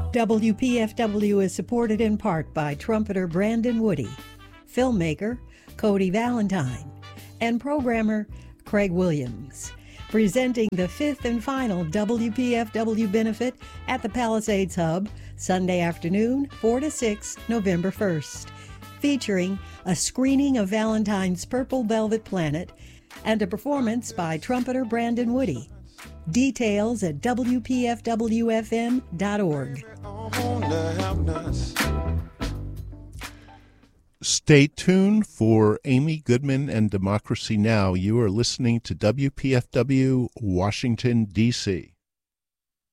WPFW is supported in part by trumpeter Brandon Woody, filmmaker Cody Valentine, and programmer Craig Williams. Presenting the fifth and final WPFW benefit at the Palisades Hub, Sunday afternoon, 4 to 6, November 1st. Featuring a screening of Valentine's Purple Velvet Planet and a performance by trumpeter Brandon Woody. Details at WPFWFM.org. Stay tuned for Amy Goodman and Democracy Now! You are listening to WPFW, Washington, D.C.